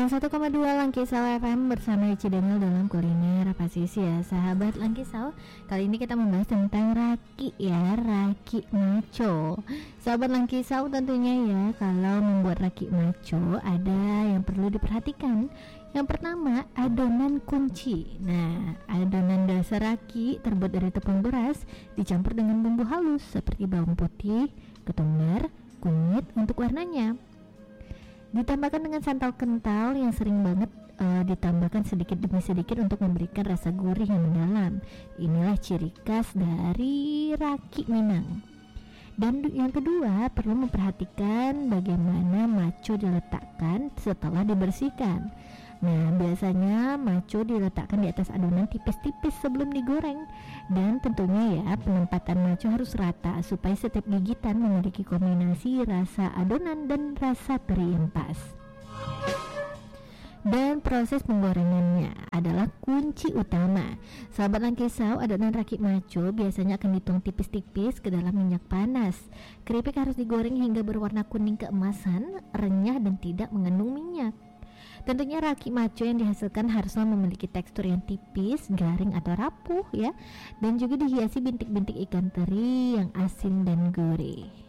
91,2 Langkisau FM bersama Ici Daniel dalam kuliner apa sih ya sahabat Langkisau. Kali ini kita membahas tentang raki ya, raki maco. Sahabat Langkisau, tentunya ya kalau membuat raki maco ada yang perlu diperhatikan. Yang pertama, adonan kunci. Nah, adonan dasar raki terbuat dari tepung beras dicampur dengan bumbu halus seperti bawang putih, ketumbar, kunyit untuk warnanya. Ditambahkan dengan santan kental yang sering banget ditambahkan sedikit demi sedikit untuk memberikan rasa gurih yang mendalam. Inilah ciri khas dari raki Minang. Dan yang kedua, perlu memperhatikan bagaimana maco diletakkan setelah dibersihkan. Nah, biasanya maco diletakkan di atas adonan tipis-tipis sebelum digoreng. Dan tentunya ya, penempatan maco harus rata supaya setiap gigitan memiliki kombinasi rasa adonan dan rasa teri yang pas. Dan proses penggorengannya adalah kunci utama. Sahabat Langkisau, adonan raki maco biasanya akan dituang tipis-tipis ke dalam minyak panas. Keripik harus digoreng hingga berwarna kuning keemasan, renyah dan tidak mengandung minyak. Tentunya raki maco yang dihasilkan haruslah memiliki tekstur yang tipis, garing atau rapuh ya, dan juga dihiasi bintik-bintik ikan teri yang asin dan gurih.